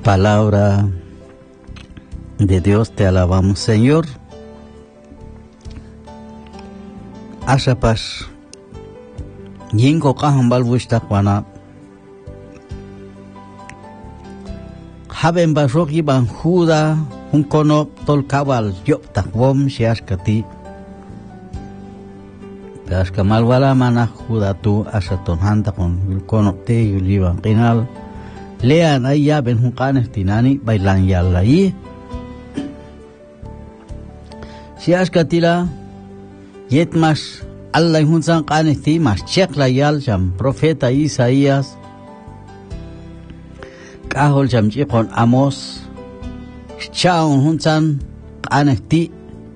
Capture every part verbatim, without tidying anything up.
Palabra de Dios, te alabamos, Señor. Ashapash yinko kahambal wishta kwana haben bashoki ban juda un kono tol kabal yop takwom shiashkati Ashkamal wala mana juda tu ashaton hanta kon kono te yuliban qinal lean ayya ben hunqanes tinani bailan yallai shiashkatila yetmas Allah hunsan qanesti mas chekla yal jam profeta Isaías kahol jam chikon Amos chaun hunsan qanesti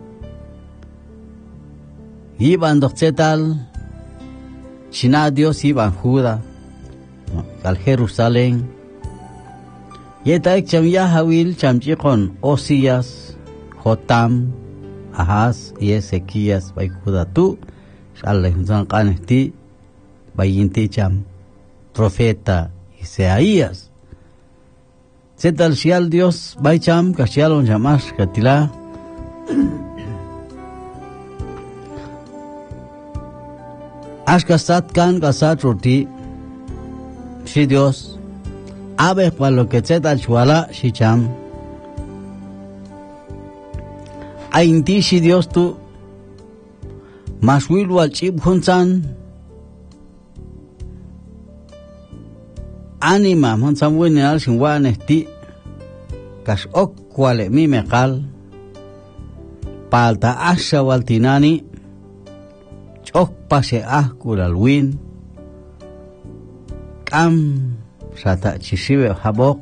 iban doktetal Shina Dios iban Judá al Jerusalén yetaik cham Yahawil cham chikon Osías Jotam Ahaz y Ezequías by Judá tu Allah hunsan qanesti bayinti cham profeta Isaías setal shial Dios bay cham kashialon jamash katila ashkasat kan kasat roti si Dios abe pa lo que setal shwala si cham ainti si Dios tu maswil wal chib hunsan anima hunsan winal sin wanesti kas ok kwale mi meqal palta asha wal tinani chok pase ahkul al win kam sata chisibe habok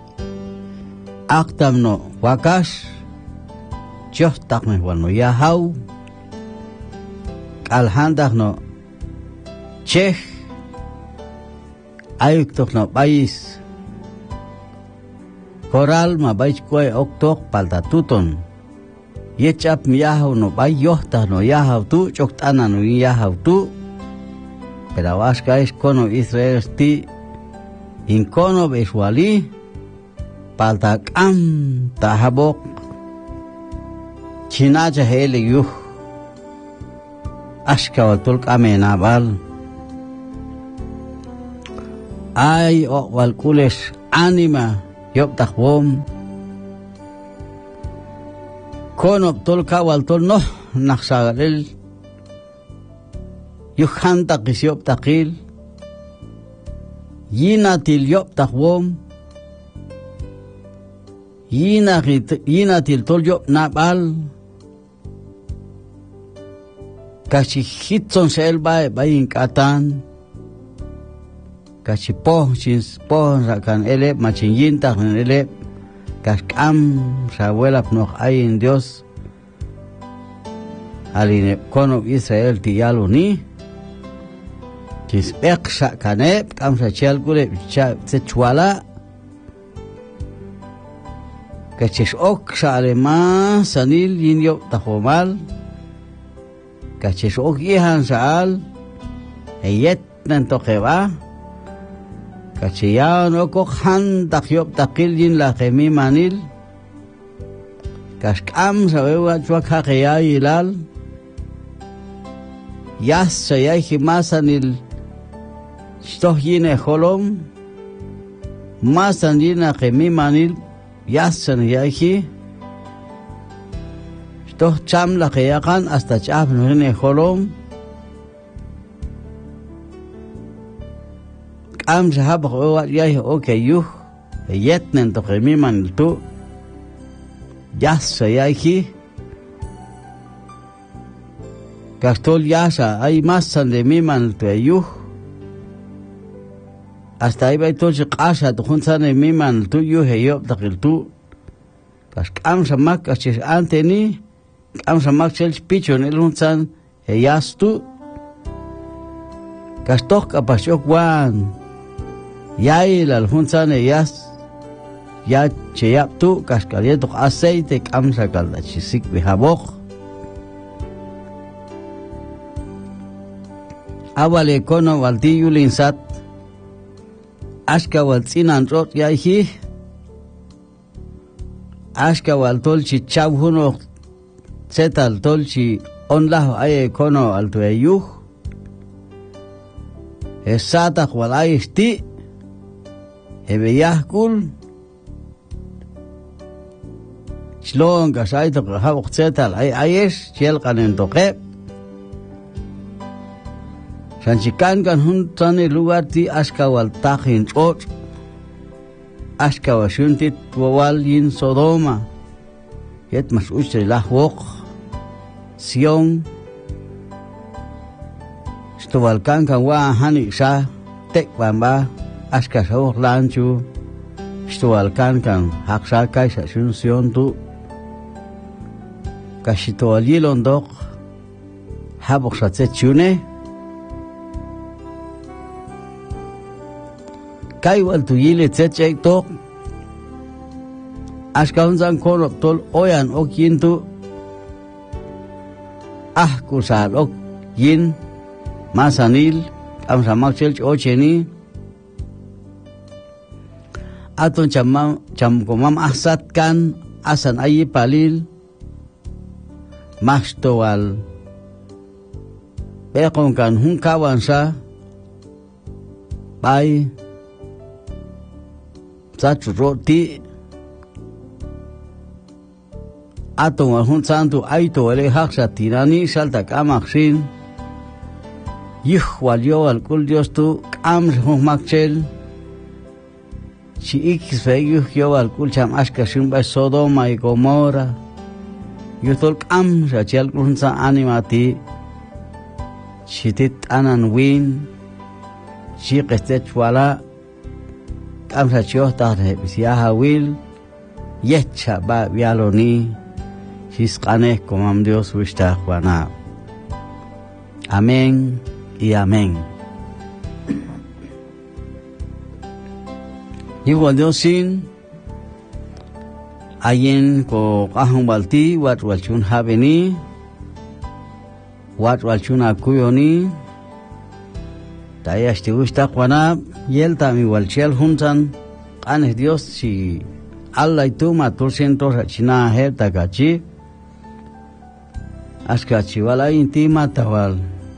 aktam no wakash choh takme wano yahaw alhandak no cheh ayuk tok no bais koral ma bais koy oktok palta tuton yechap miyahaw no bay yohta no yahaw tu choktana no yahaw tu pero waska es kono Israel sti inkono beswali palta kam tahabok chinaja hele yuh ashka watul kamena bal ay o wal kules anima yop takwom kono tol kawal tol no naksagalil yukhanta kisyop takil yina til yop takwom yina yina til tol yop nabal kasi hitson sel bay bayin katan kasi po chins po rakan ele machin yinta kan ele kas kam sa abuela no hay en Dios aline kono Israel ti yaluni chis eksa kanep kam sa chel kule cha se chwala kachis ok sa alema sanil yinyo tahomal kachis ok ihan saal eyet nanto keba kachiyan oko han takyop takil yin la kemi manil kaskam sabewa chwa kaya ilal yas sayay himasanil stoh yin e holom masan yin la kemi manil yas sanayay hi stoh cham la kaya kan hasta chaf no yin e holom am sahab ko yah okay yuh yetnen to kemi man tu yas sayaki kastol yasa ay masan de mi man tu yuh hasta ahí va todo se casa tu juntan de mi man tu yuh yo takil tu kas am samak asis anteni am samak sel pichon el juntan yas tu kastok apasok wan yai al hunsan yas ya cheyap tu kaskalieto aceite kamsa kalda chisik bihabok awale kono walti yulinsat ashka waltsinan rot yai ashka wal tolchi chaw huno zetal tolchi onlah ay kono alto ayuh esata wal ay sti ebeyahkul shlon gasayto habok zetal ay ayesh chel kanen toke sanchikan kan huntani lugar ti ashka wal tahin ot ashka washuntit wawal yin Sodoma yet mas usri lahwok Sion stowal kan kan wa hani sa tek bamba ashka sa lanchu stowal kan kan haksa kai sa shun Sion tu kashito alilon dok habok sa tsechune kai wal tu yile tsechek tok ashka unzan kono tol oyan ok yintu ah kusal ok yin masanil am samakchel ocheni aton chamam cham komam asat kan asan ayi palil mastowal bekon kan hun kawansa bai Sachu roti ato mahun santu aito ele haksa tirani salta kamaksin yih walio al kul dios tu kam hong makchel si ikis fe yuh yo al kul cham ashka shumba Sodoma y Gomorra yutol kam sa chel kul sa animati sitit anan win si qestet wala am sa chio ta he sia hawil yecha ba vialoni hisqane como Dios wista juana amén y amén. Igual Dios sin ayen ko kahong balti wat walchun habeni wat walchun akuyoni Taya este gusta juana yelta mi walchel juntan anes Dios si Allah y tú matur cientos china herta gachi askachi wala intima tawal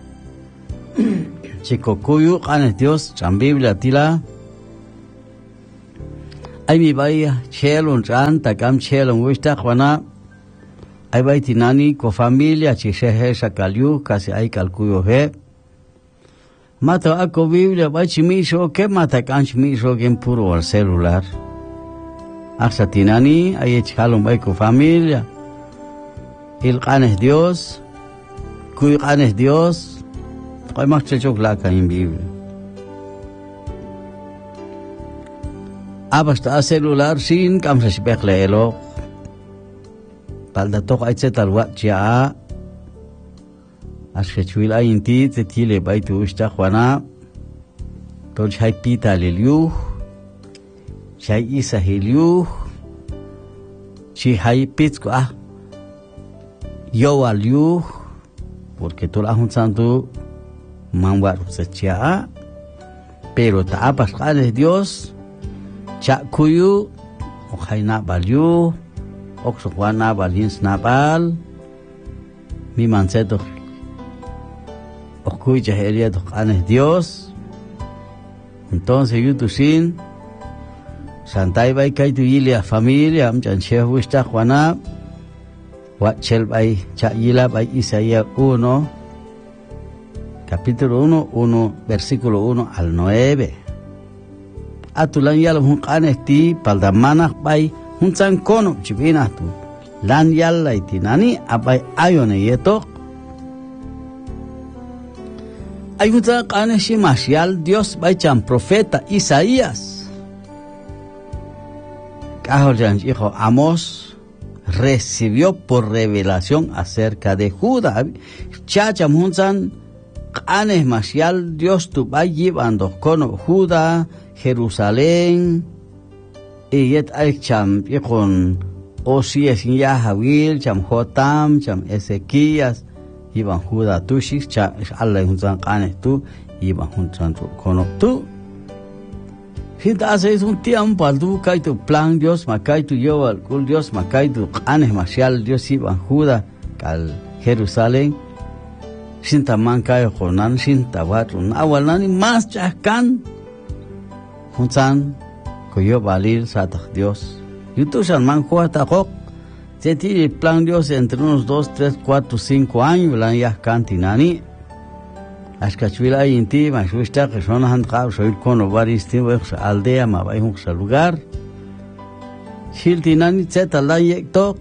chico kuyu anes Dios chan Biblia tila ay mi vaya chelon chan takam chelon gusta juana ay vai tinani ko familia chi shehe sakaliu casi ay calcuyo he Mata ako Biblia ba chimiso ke mata kan chimiso gen puro al celular. Aksa tinani ay echalon ba ko familia. Il qanes Dios, kuy qanes Dios, ay makchechok la ka in Biblia. Abasta celular sin kam sa sipekle elo. Palda tok ay setal wat chia Ashkechuil ay inti te tile bay tu usta juana tol chay pita leliu chay isa heliu chi hay pitsko ah yo aliu porque tol ahun santo manwar se chia pero ta apas qane Dios cha kuyu o hayna baliu okso juana balin snapal mi manseto Okuy jahelia tocanes Dios. Entonces yo tu sin Santay bay kay tu ilia familia am chan che huista juana wat chel bay cha yila bay Isaías uno capítulo uno, uno versículo uno al nueve. Atulan yal hun qanes ti paldamanak bay hun san kono chibina tu lan yal lay tinani abay ayone yetok Hay un caneshi marcial Dios bachan profeta Isaías. Cajoyan hijo Amos recibió por revelación acerca de Judá. Chacha munsan canes marcial Dios tu va llevando con Judá, Jerusalén y yet hay cham con Osías y Yahawil, cham Jotam, cham Ezequías. Iban Judá tushis cha Allah hunsan qanes tu iban hunsan tu kono tu Si te haces un tiempo al tu cae tu plan Dios, ma cae tu yo al cul Dios, ma cae tu anes marcial Dios iban Judá al Jerusalén. Sin taman cae jonan, sin tabatun, awalani más chascan. Juntan, coyo valir satach Dios. YouTube Shalman Juatajok, se tiene el plan Dios entre unos dos, tres, cuatro, cinco años, la ya cantinani. Ashkachvila inti, mashuista, que son handcab, soy con varios tiempos, aldea, ma vai un lugar. Shiltinani, zeta la yektok.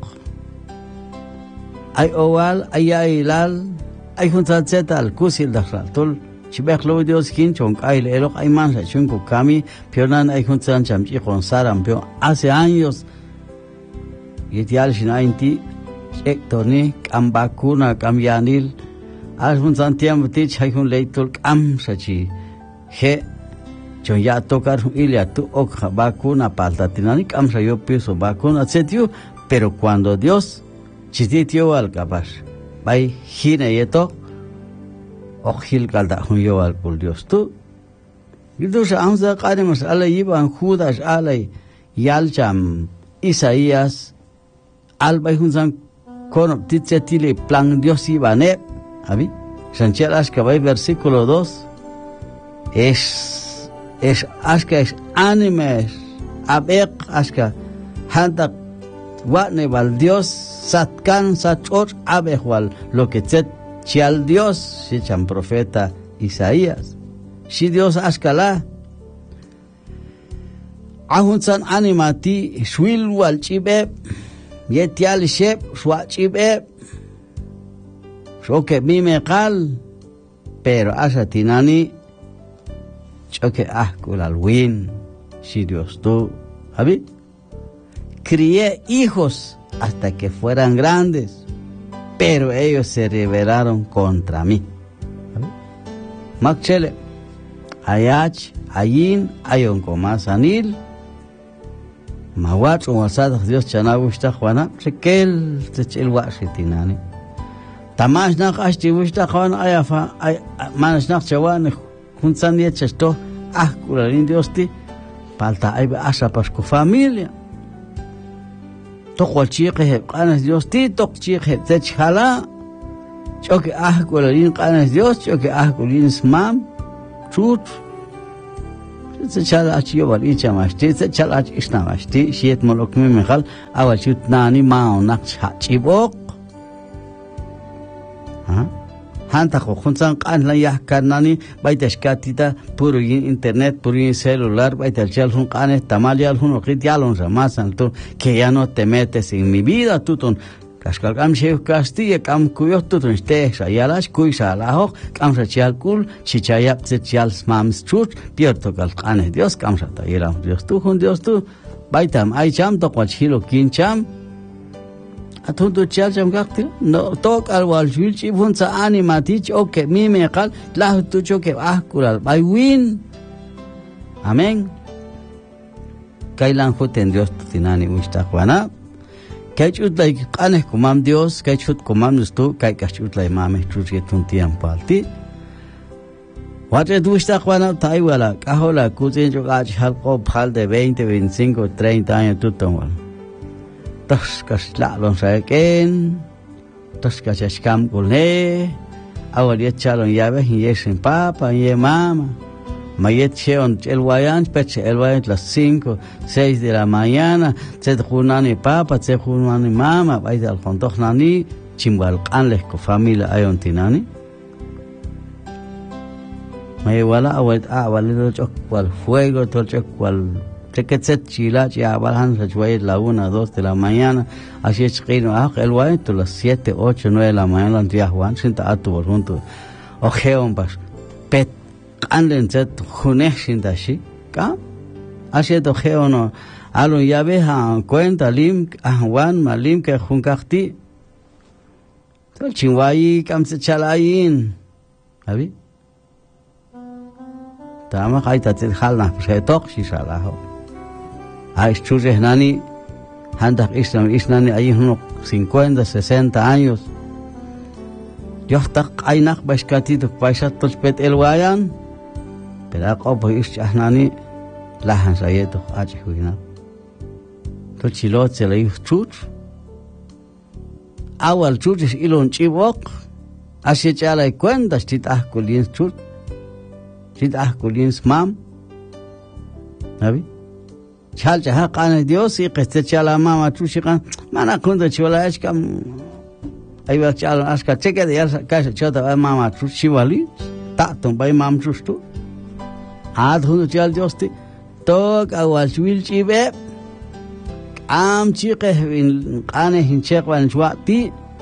Ay owal, ay ailal, ay juntan zeta al kusil da ratul. Chibek lo Dios kin chong ay elok ay man sa chungo kami, pionan ay juntan chamchi con saram pio. Hace años, yetial shinainti, chektoni, kambakuna, kamyanil. As un santiam tich hay un leitul am sachi he chon ya tocar ilia tu ok vacuna palta tinani am sa yo piso vacuna setiu pero cuando Dios chititio al capaz bai hine yeto okhil kalda hun yo al kul Dios tu Dios amza qademos ala iban Judas alai yalcham Isaías al bai hun san kono titsetile plan Dios ibane ¿Abi? Sanchel Ashka vai versículo dos es es Ashka es animes abek Ashka handa wane val Dios satkan sachor abek wal lo que chet chial Dios si chan profeta Isaías si Dios Ashka la ahunsan animati shwil wal chibe yetial shep shwa chibe choque mi me cal, pero asa tinani choque ascul al win, si Dios tú, ¿sabes? Crié hijos hasta que fueran grandes, pero ellos se rebelaron contra mí. ¿Sabes? Machele, ayach, ayin, ayon comasanil, mawach, o asad, Dios chanabushta, Juana, requel, techel washitinani. Tamash nak ashti wishta khan ayafa ay manas nak chawan kunsan ye chesto ah kularin diosti palta ay asa pasku familia to qualchiqe he qanas diosti to chiqe techhala choke ah kularin qanas dios choke ah kulin smam chut se chala achiyo wali chamashti se chala ach isnamashti shiet molok mi mekhal awal chut nani ma nak chibok hanta ko khunsan qan la yah kanani baita shkatita puro internet puro celular baita chal hun qane tamalial hun qit yalon ramasan tu que ya no te metes en mi vida tuton kaskal kam shef castilla kam kuyo tutun ste yalash kuisa la ho kam chal kul chichaya chal mams chut pierto kal qane Dios kam ta yela Dios tu hun Dios tu baitam ai cham to qachilo kincham atun tu chal cham gakti no tok al wal chulchi funsa animatich okay mi me qal la tu choke ah kulal bai win amen kailan juten Dios tinani usta juana kai chut lai qanes kumam Dios kai chut kumam nustu kai ka chut lai mame chut tun tiempo alti wate tu usta juana tai wala kahola kutin jo ach hal ko phal de veinte, veinticinco, treinta años tu tomol Toskas la lon saken, toskas eskam gulne, awal yet chalon yabe yesen papa y mama, mayet cheon el wayan peche el wayan las cinco, seis de la mañana, se junani papa, se junani mama, vais al contoh nani, chimbal canles con familia ayon tinani. May wala awal awal lo chok wal fuego to chok wal que se chila ya bajan se fue la una, dos de la mañana, así es que no ah el guay to las siete, ocho, nueve de la mañana en día Juan sin ta tu junto ojeon pas pet anden set june sin ta shi ka así to geono alo ya veja cuenta lim a Juan malim que junkakti to chinwai kam se chalain abi tama kaita te halna se tok si salaho a estudios nani handak islam isnani hay unos cincuenta, sesenta años yo tak aynak bashkati tu paisat tulpet el wayan pero ako po is nani lahan sayeto ache huina to chilot se le chuch awal chuch is ilon chibok ashe chala cuenta stit ah kulins chuch stit ah kulins mam nabi chal chaha qana dios y qeste chala mama chuch qan mana kunta chola ashkam aywa chala ashka cheke de yar kasha chota mama chuch chivali ta tum bai mam chuch tu adhun chal dios ti tok awal chwil chibe am chiqe in qane hin cheq wan chwati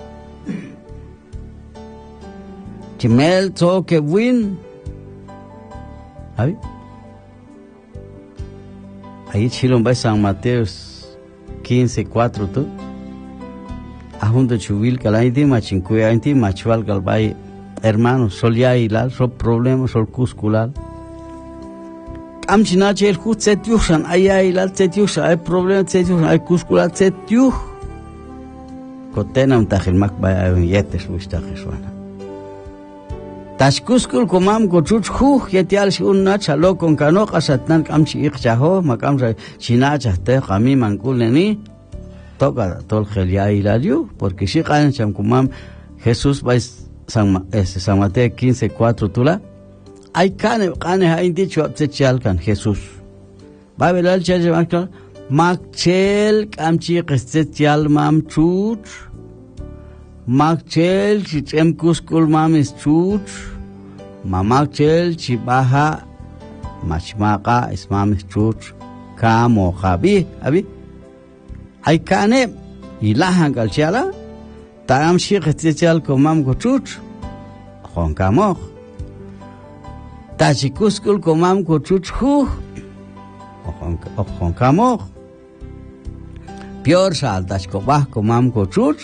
chimel toke win abi ahí chilon bai San Mateos quince cuatro tu ahundo chubil kalaiti machinkuya inti machwal galbai hermano solya ilal so problema sol cusculal am china chel khut setyushan aya ilal setyusha ay problem setyushan ay cusculal setyuh kotenam takhil mak bay ay yetes mustakhishwana tashkuskul komam ko chuchu yetyal shunna chalo kon kano qasatnan kamchi iqchaho makam china chahte qami mankuleni toca tol khelia ilaliu porque si qan cham komam Jesús bay San San Mateo quince cuatro tula ay kane kane ha indicho tchal kan Jesús ba belal chaje makto makchel kamchi qestetyal mam chuch makchel chichem kuskul mam is chuch mamakchel chibaha machmaqa is mam is chuch kamo khabi abi ay kane ilahan kalchala tam shi qestetyal komam ko chuch khon kamo tachikuskul komam ko chuchu okhon kamo pior sal tachkobah komam ko chuch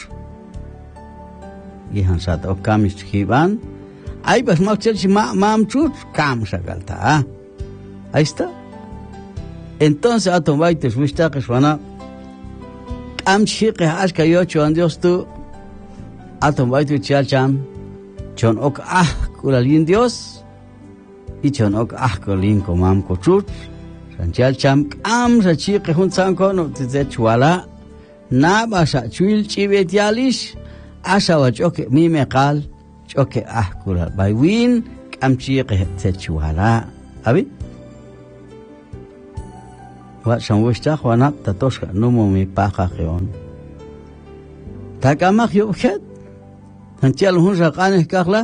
ihan sat okamis khiban ay bas makchel ma mam chuch kam shagalta ahí está entonces atomaites mustaqis wana am shiqe ashka yocho andios tu atomaitu chalcham chon ok ah kulalin dios y chon ok ah kulin komam ko chuch sanchal cham am sa chiqe hun san kono tze chwala na basha chwil chibet yalish asha wachoke mi meqal choke ah kulal by win am chiqe tze chwala abi wa shanwishta khwana tatoshka numo mi paqa khion takamak yobkhet anchal hun raqane kakla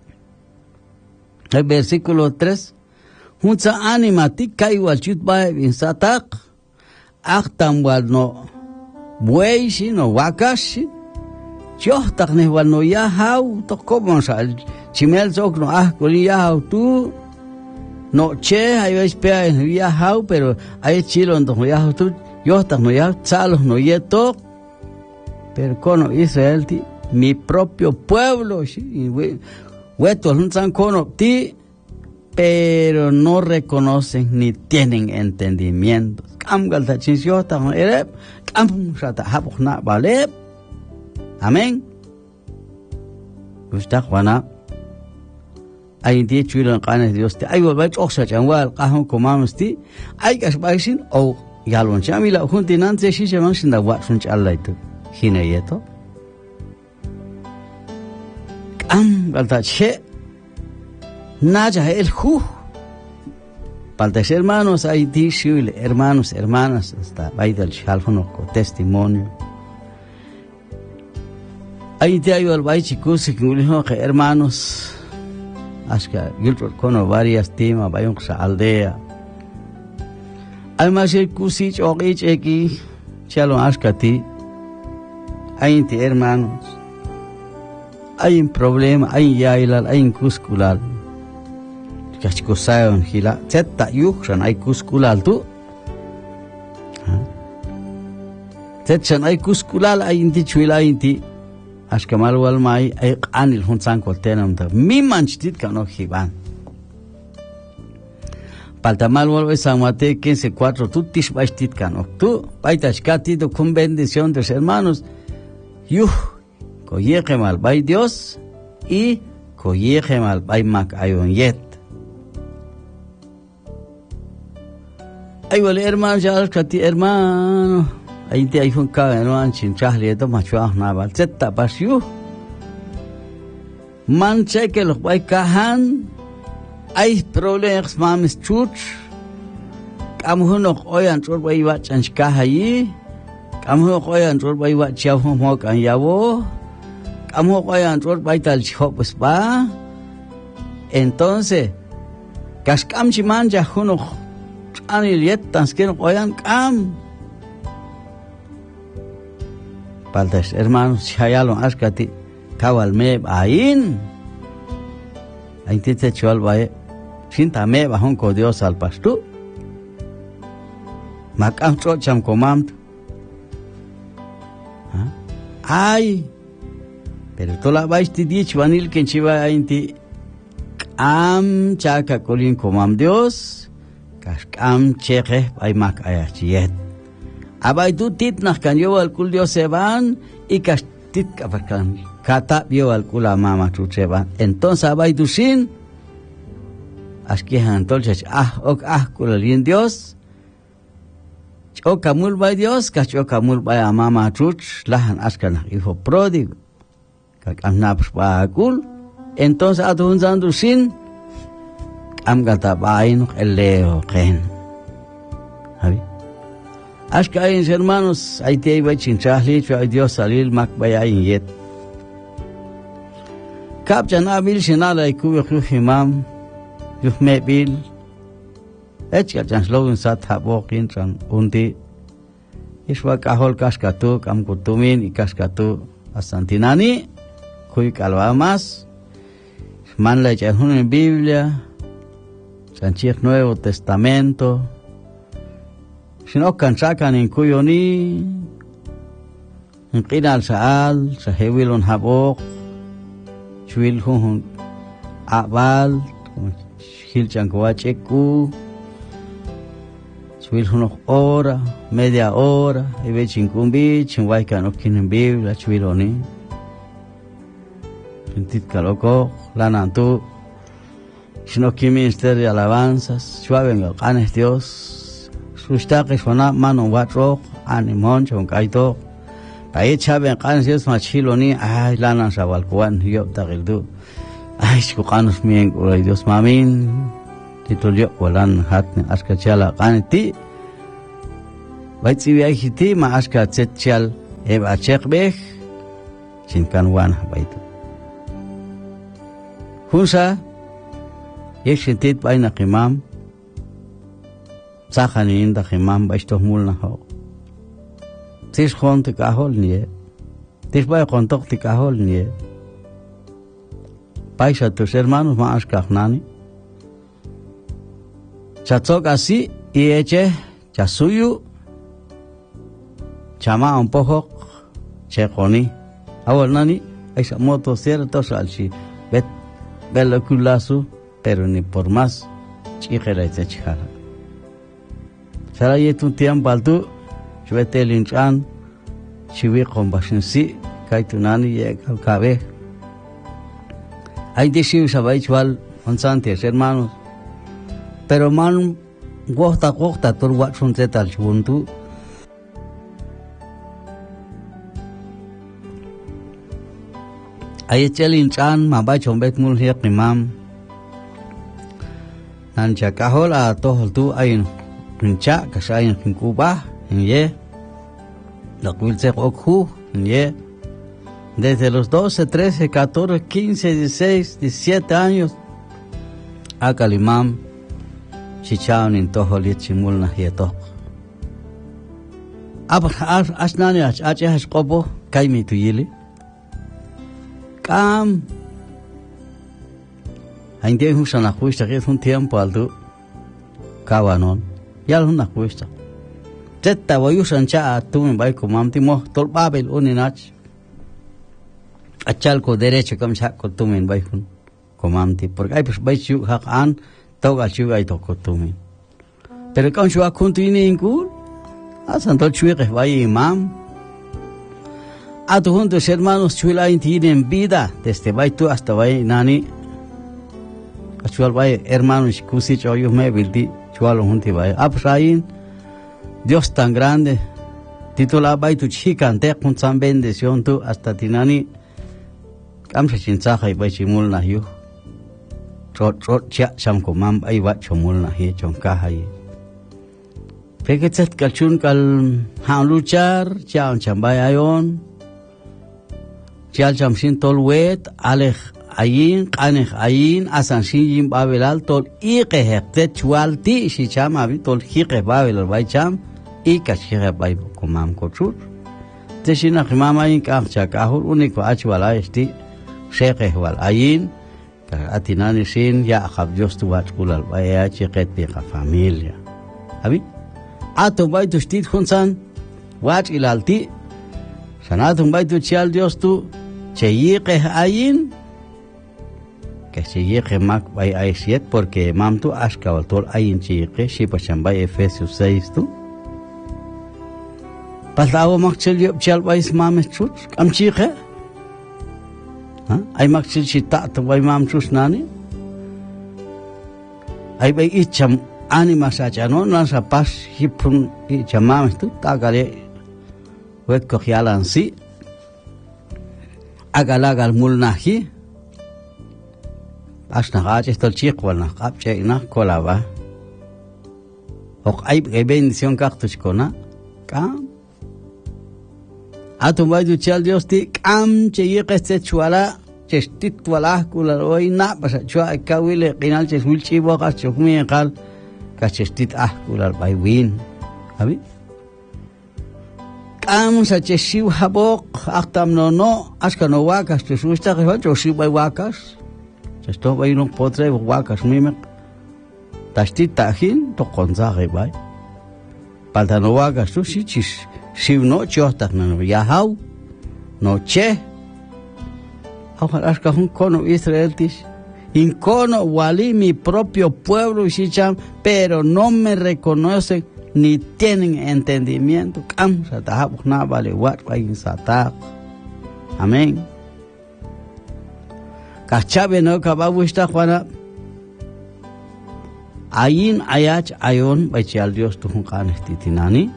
el versículo tres hunza animati kai walchut ba in satak aktam wal no bueishi no wakashi chohtak ne wal no yahau to como sal chimel sok no ah kuli yahau tu no che ayo espea en yahau pero ay chilo no yahau tu yohtak no yahau salos no yeto pero cono Israel ti mi propio pueblo huetos hunzan cono ti pero no reconocen ni tienen entendimiento. Kam galta chinsiota erep, kam shata habukna balep. Amén. Gusta Juana. Ay die chulo qanes Dios te. Ay volvay oxa chanwal qahon komamsti. Ay gas baisin o yalon chamila juntinanse shisha manshinda wa sunch allaitu. Hineyeto. Kam galta che Naya el ju paltas hermanos hay dishule hermanos hermanas hasta baidal shalfono con testimonio hay te ayo al bai chicos que hermanos asca yultor cono varias temas bayon sa aldea además el kusich o ich aquí chalo asca ti hay te hermanos hay un problema hay yailal hay un cusculal kachkosayon hila zeta yukhran ay kuskulal tu zetchan ay kuskulal ay inti chwila inti ashkamal wal mai ay qanil hunsan koltenam ta mimanchtit kano hiban paltamal wal San Mateo quince cuatro tu tishbashtit kano tu paitashkati tu con bendición de los hermanos yuh koyejemal bay Dios y koyejemal bay mak ayon yet Ay, vale, hermano, ya los cati, hermano. Ahí te hay un cabrón, hermano, chinchas, le tomas chuas, nada, zeta, pasiu. Manche que los guay cajan. Hay problemas, mames, chuch. Kamu no oyan, chur guay va chanchkaja allí. Kamu no oyan, chur guay va chiao, mo can yabo. Kamu oyan, chur guay tal chop, spa. Entonces, Kashkam chimanja juno aniliet tansken oyan kam. Paltas hermanos chayalo askati kawal me ain. Ain tete chual bae sinta me bajón con Dios al pastu. Makam tro cham komam. Ay. Pero tola vais ti dich vanil ken chiva ain ti am chaka kolin komam Dios kashkam cheje ay mak ayachiet abay tu tit nach kan yo al kul Dios se van y kastit kapakan kata yo al kul mama tu se van entonces abay tu sin aski han entonces ah ok ah kul lin Dios o kamul bay Dios kacho kamul bay mama tu lahan askan hijo pródigo kakam naps ba kul. Entonces a tu unzando sin am gata bain el leo ken. ¿Sabe? Aska hay hermanos, hay te iba chinchahli, hay Dios salir mak bayain yet. Kap jana bil shinala iku iku himam, yuf me bil. Ech ka jan slogan sat habokin tran unti. Iswa kahol kaskatu kam kutumin ikaskatu asantinani, kuy kalwamas. Man la echajun en Biblia, Sanchir Nuevo Testamento, si no cansacan en cuyo ni, en Kina al Saal, Sahewil on Habok, Chuil Hun Abal, Hil Chancoacheku, Chuil Hun hora, media hora, y ve chincumbi, chinguaycan okin en Biblia, Chuil oni. Sentit caloko, la nantu, sino que ministerio de alabanzas, suaven el canes Dios, susta que suena mano watro, animón, choncaito, paí chaven canes Dios machilo ni, ay, la nan sabalcuan, yo tagildu, ay, chucanos mien, ay, Dios mamin, titulio, walan hatne, aska chala canes ti, baitsi viajiti, ma aska tsetchal, eba chekbech, chinkan wan, baitu. Hunsa, yeshitit bay na kimam, sakhanin da kimam bay sto mul na ho. Tis khon te kahol nie, tis bay kontok te kahol nie. Paisa tus hermanos ma askafnani. Chatzok así y eche chasuyu, chama un poco chekoni. Awal nani, esa moto cierto salsi, bet Belo culazo, pero ni por más chijera y chijara. Será y tu tiempo al tu, chuete linchan, chivi con bashensi, kaitunani y el cabe. Hay dishes abaichual, onsantes hermanos, pero man, gusta gusta, tur watson zetal chuntu. Ay chelin chan ma ba chom bet mul hiek ni mam nan cha kahol a to tu ay rincha ka sai in Cuba en ye la cual se okhu en ye desde los doce, trece, catorce, quince, dieciséis, diecisiete años a kalimam chichaon in to holi chimul na hieto ab as asnani ach ach has qobo kaimi tu yili Kam Ainda husa na cuesta que es un tiempo alto kawanon ya lo na cuesta teta voy usan cha tu me vai komam timo tol babel uninach achal ko derecho kam cha ko tu me vai hun komam ti porque ai pues vai chu hak an toga chu ai to ko tu me pero kan chu akun tu ni ingul asan to chu que vai imam a tu juntos hermanos chula tienen vida desde vai tú hasta vai nani chual vai hermanos kusi choyo me bildi chualo junti vai apsain Dios tan grande, titula bay tu chicante con san bendición tu hasta tinani, cam se chinzaja y bay chimul na yu, trot trot chia cham komam bay wat chomul na hi chom kahai. Peketet kalchun kal han luchar, chia on chambay ayon, chia cham sin tol wet, alej ayin, kanej ayin, asan sin babelal tol ike hektet chual ti si cham abi tol hike babelal bay cham, y cachire bay komam kochur. Te shina khimama ayin kachak ahur uniko achwala esti shekeh wal ayin, atinani sin ya khab jostu watkulal bay achiket bi familia. Abi ato bay tu stit khunsan wach ilalti sanatum bay tu chial Dios tu cheyike ayin que cheyike mak bay aysiet porque mam tu ashkawal tol ayin cheyike shipacham bay Efesios seis tu paltawo makchil yop chial bay mam chut am cheyike ha ay makchil chita tu bay mam chus nani ay bay icham anima sacha no nasa pas hipun i chamam tu tagale wet ko khialan si agalagal mulnahi asna gaje tol chiq walna qabche ina kolaba ok ay bendición kaktus kona kam atu bayu chal Dios ti kam che yqeste chuala chestit wala kula oina basa chua kawile qinal ches wilchi boqa chukmi qal kachestit ah kulal bay win abi kam sa chesiu habok aktam no no aska no wakas tu susta que va chosi bay wakas esto bay no potre wakas mime tastit tajin to konza bay palta no wakas tu si chis si no chostak no ya hau no che ojalá aska un cono Israel tis incono wali mi propio pueblo Shicham, pero no me reconocen ni tienen entendimiento. Kam satahab na vale wat wain satah. Amén. Kachabe no kababu esta Juana. Ayin ayach ayon bachal Dios tu kan estitinani.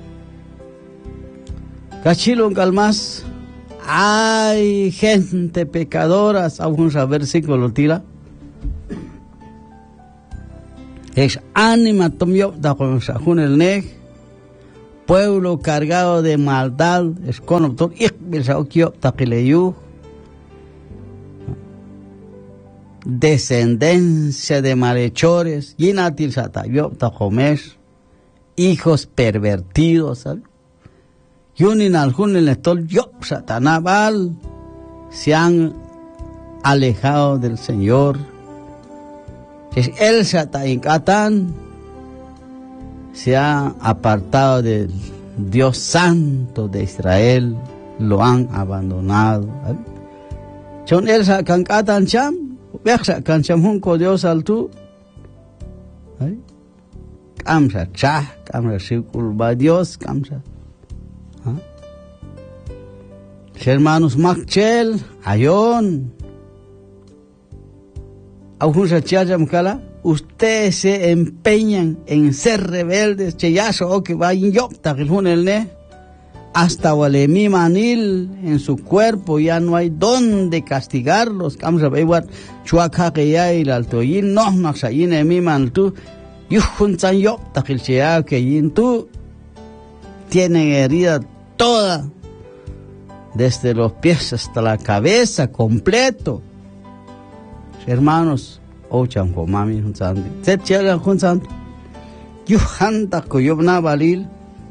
Kachilon kalmas. Hay gente pecadora, vamos a ver si lo tira. Es ánima tomio da con sajun el neg, pueblo cargado de maldad, es conoptor ik bilsaokio taqileyu, descendencia de malhechores, yinatil satayo tajomesh, hijos pervertidos, ¿sabes? Yunin algún el estol yo satanabal se han alejado del Señor. Es el sataincatán se ha apartado del Dios Santo de Israel, lo han abandonado. Son el sataincatán cham, veja cancham junco Dios altu. Kamsa chah, kamsa sikulba Dios, kamsa. Hermanos Makchel, Ayon, ustedes se empeñan en ser rebeldes, cheyaso o que vayan yo, hasta Walemi Manil en su cuerpo, ya no hay donde castigarlos. Kamsa Beywat, Chuacaqueya y el Altoyin, no, no, Sayin, Emiman, tú, Yuhunzan yo, Takil Chea, que yin tú, tienen herida toda, desde los pies hasta la cabeza, completo. Hermanos, ochan ko mami hunsan, set chela hunsan, yuhanta ko yobna balil,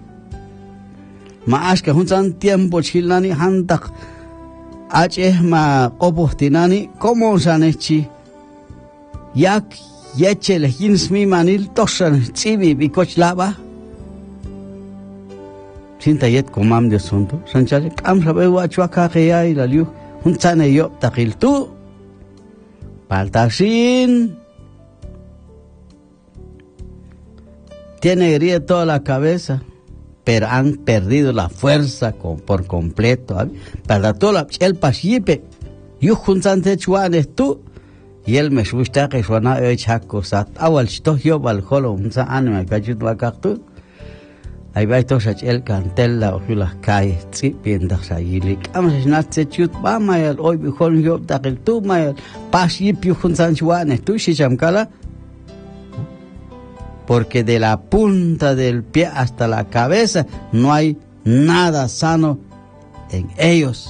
maash ka hunsan tiempo chilani hantak, acheh ma qopuhtinani, como sanechi, yak yechele hinsmi manil toshan chibi bikochlaba. Sinta yet komam de sunto sanchale kam sabe wachwa ka kaya ila liu huntane yo takil tu paltasin tiene herida toda la cabeza, pero han perdido la fuerza con, por completo. Para todo la, el pasipe yo juntante chuanes tú y él me gusta que suena el chaco sat awal sto yo bal holo unsa anima kajut la kaktu ahí va esto el cantel la ojo las calles sí piendas ahí le cam se nace chut va mal hoy mejor yo da el tu mal pas y piu con sanchuanes tú si chamcala porque de la punta del pie hasta la cabeza no hay nada sano en ellos.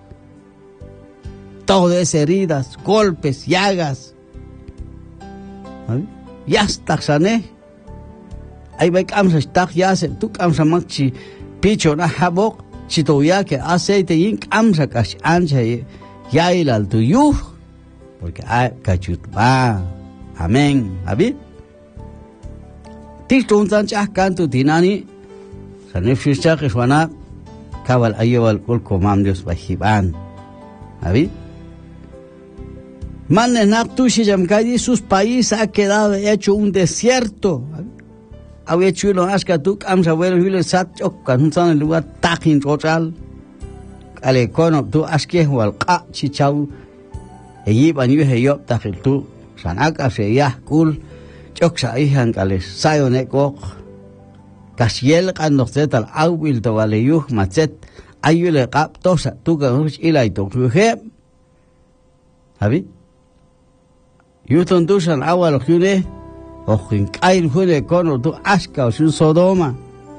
Todo es heridas, golpes, llagas. ¿Vale? Ya está sané. Ahí va camsa está ya se tu camsa machi picho na habok chitoya que aceite yin camsa cash ancha ya il al tuyo porque hay cachutba. Amén. ¿Abi? Tishton sancha canto tinani sanefisha que suena cabal ayewal kul comandos bajiban. ¿Abi? Manenak tu shijamkadi sus países ha quedado hecho un desierto. Había hecho lo aska tu amsa bueno hile sat ok kan san lugar takin total. Ale kono tu aske wal qa chichau. Eyi banyu heyop takil tu sanaka se ya kul chok sa ihan kales sayo neko. Kasiel kan nok zetal awil to wale yuh macet ayule qap tosa tu kan ilai to he. Abi Yuton dusan awal jure ojin kail jure kono tu aska o sin Sodoma.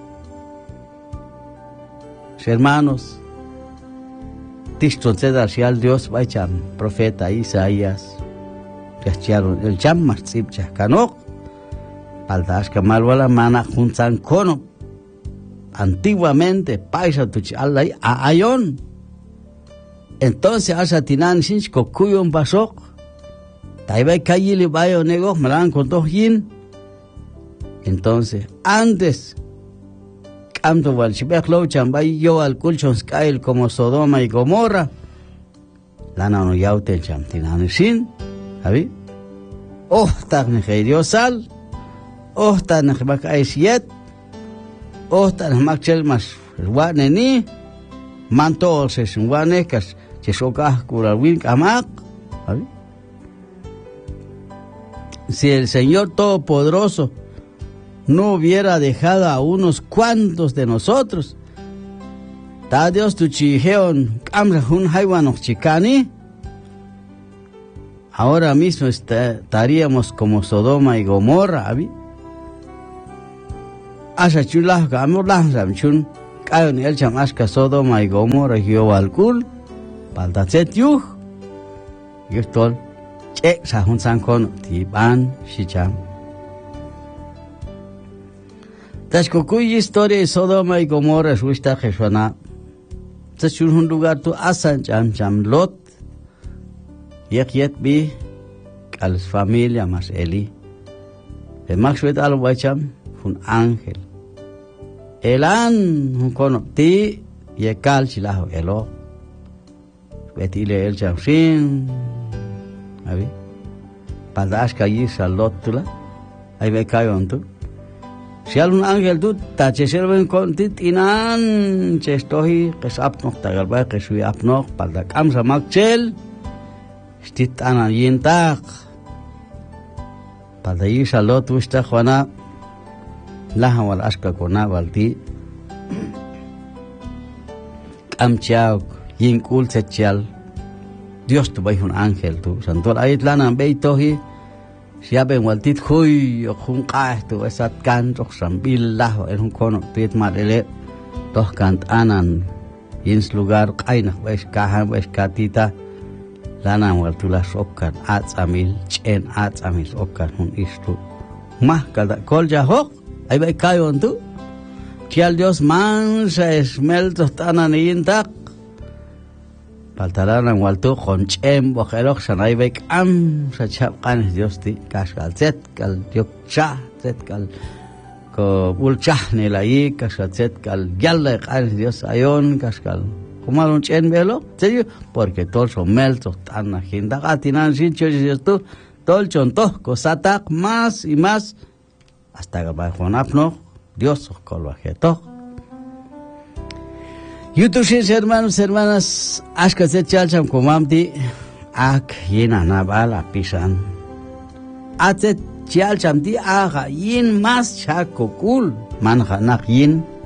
Hermanos, tiston cedar si al Dios vayam profeta Isaías yacharon el chamar sipcha kanok paldas que malwala mana juntan kono antiguamente paisa tuchi allai a ayon. Entonces asa tinan sin kokuyon basok Taiba kayili bayo nego malan con dos yin. Entonces, antes Camto wal shibek lo chambay yo al kulchon skail como Sodoma y Gomorra. Lana no yaute chamtinan sin, ¿sabi? Oh, tan sal. Oh, tan bak aisiet. Oh, tan makchel mas wane ni manto se wane kas chesoka kurawin kamak, ¿sabi? Si el Señor Todopoderoso no hubiera dejado a unos cuantos de nosotros, ta Dios tu chijeon kamrahun haywanok chikani, ahora mismo estaríamos como Sodoma y Gomorra, ¿abi? Asa chulah kamur lahram chun kayon el chamaska Sodoma y Gomorra yo alkul paldatset yuh yustol che sahun sankon tiban shicham. Tashkokuy historia de Sodoma y Gomorra es usta jesuana. Es un lugar tu asan cham cham lot. Yek yet bi al familia más Eli. El maxwet al wacham un ángel. El an un conopti yekal chilaho elo. Betile el cham sin. Abi. Padash kayi salot tula. Ahí me cayo en tu. Si algún ángel tú tache sirven con titinan chestohi que sapno tagalba que sui apno para camsa maxel stitana yintak para ir salot usta juana laha wal aska kona walti amchao yinkul sechal Dios tu bai un ángel tu santol ait lana beitohi siapa yang waltit hui yung kah tu esat kan tok sambil lah el kono pit madele toh kant anan ins lugar kaina wes kahan wes katita lana waltula sokkan atsamil chen atsamil sokkan hun istu mah kada kolja hok ay bai kayon tu kial Dios mansa esmelto tanan intak Paltaranan waltu con chem bojerok sanay bek am sa chapkan Dios ti kaskal zet kal diok cha zet kal ko bulcha ni lai kaskal zet kal yalla kan Dios ayon kaskal kumalun chen belo serio porque tol son melto tan agenda gatinan sin Dios tu tol chonto cosatak más y más hasta que va con apno Dios colvajeto. YouTube hermanos, hermanas, aska se chalcham komamti ak yina nabala pisan. Ate chalcham ti aga yin mas chakokul manha nak yin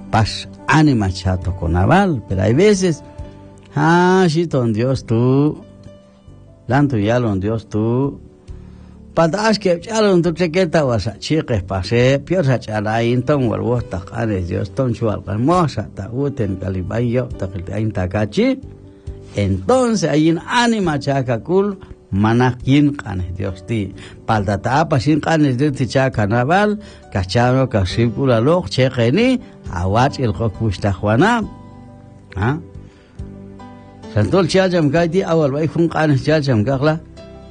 pas ánima chato con aval, pero hay veces, ah, si ton Dios tú, lanto ya lon Dios tú, patas que chalon tu chequeta wasa chiques pase, piorsa chalain ton walwo takanes Dios ton chual mosa ta uten calibayo takiltain takachi, entonces hay un ánima chacacul, manakin canes Dios ti, palta pasin canes Dios ti chacanabal, cachano casípula lo chequeni, awach el cocusta juana, ah, santol chajam gaiti awal bay fun canes chajam gagla.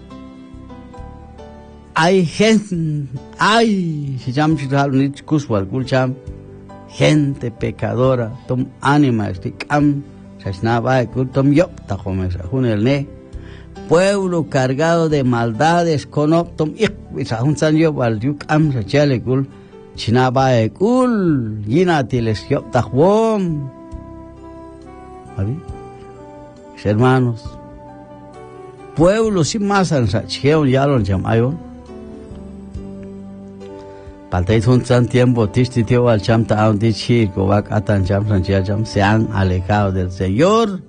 Hay gente, hay, si llama chital nit kuswal kulcham, gente pecadora, tom ánima esti cam, sasnaba kul tom yop ta comesa junel ne. Pueblo cargado de maldades con optom ik bisa hun san yo wal yuk am sa chale kul chinaba kul yinatiles yop ta wom. ¿Abi? Hermanos, pueblo sin más an sa cheon yalon jam ayon. Paltai un san tiempo tisti tio al cham ta un dichi gowak atan cham san cham se han alejado del Señor.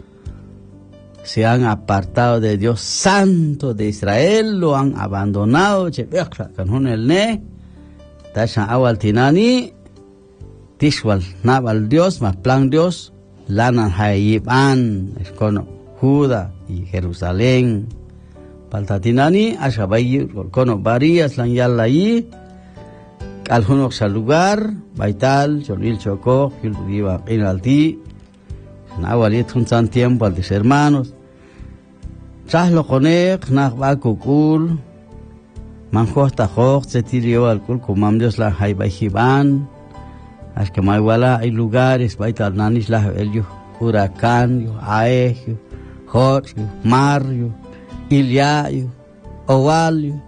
Se han apartado de Dios Santo de Israel, lo han abandonado, chepekra kanun el ne, tashan awal tinani, tishwal naval Dios, más plan Dios, lanan haiban, es cono Judá y Jerusalén, paltatinani, ashabayi, cono varias lan yalayi, alhunok sa lugar, baital, chonil chocó, iba en alti, nawalit un san tiempo al de hermanos, tras lo conek, nakba kukul, manjosta jok, se tirió al kul, kumam Dios la haibajiban, as que maiwala hay lugares, baital nanis la ello, huracán, yo, ae, yo, hot, yo, mar, yo, ilya, yo, oval, yo,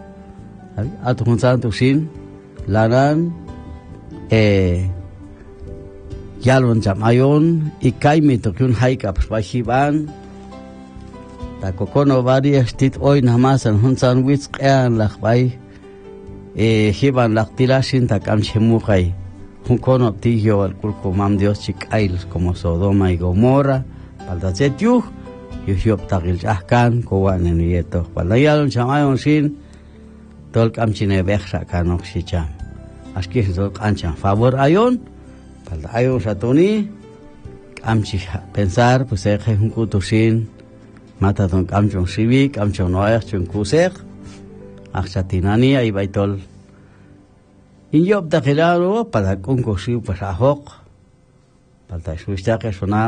ato un santo sin, lanan, eh, yalon jamayon, ikay mito kyun haikap bajiban, takokono varias tit hoy namasan hunsan wits kyan lakbay, eh, hiban laktilasin takam chemukay, hunkono tigyo al kulko mam Dios chikail como Sodoma y Gomorra, paldaset yuh, yuhyop takil chahkan, kowan en yeto, paldayalon jamayon sin, tol kam chine beksa kanok sicham. Aski tol kanchan favor ayon, palda ayon satoni, kam chih pensar, pues eje un kutusin, mata ton kam chon sivi, kam chon noach chon kusek, aksatinani ay baitol. Inyob takilaro, palda kung kusiw pasahok, palda suista que sona,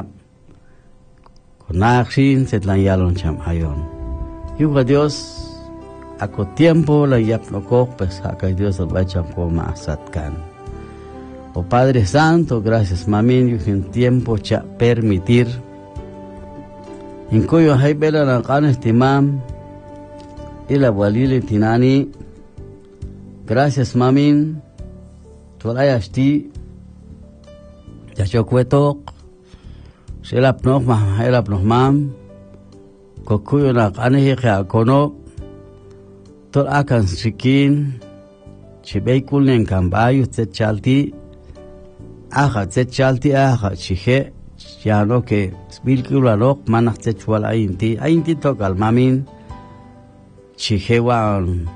konaksin, setlan yalon cham ayon. Yuga Dios, ako tiempo la yapnokok pues acá Dios el bacham como asatkan. Oh Padre Santo, gracias mamin y un tiempo cha permitir en cuyo hay vela la can estimam y la walile tinani. Gracias mamin, tu la yasti ya chocuetok se la pnok ma el apnok mam kokuyo na can he kono tol akan sikin chibay kulnen kambayo tset chalti aja tset chalti aja chije yano que bilkula lok manak tset wala inti inti tokal mamin chije wan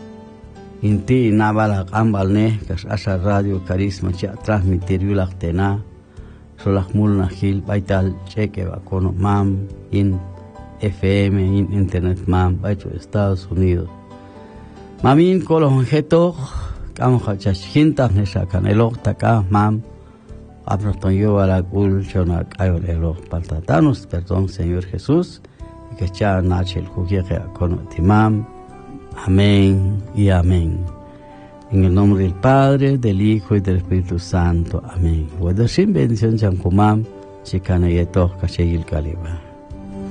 inti nabala kambalne kas asa radio carisma cha transmitir yulak tena solak mulna hil baital cheque va kono mam in F M in internet mam baito Estados Unidos. Mamin con los objetos, vamos a chachintas nesacan el octaca, mam, abroton yo a la cul, chona cayo el paltatanos, perdón, Señor Jesús, y que cha nache el jugueje con timam, amén y amén. En el nombre del Padre, del Hijo y del Espíritu Santo, amén. Bueno, sin bendición, chamcumam, chicana y etos, cachegil caliba.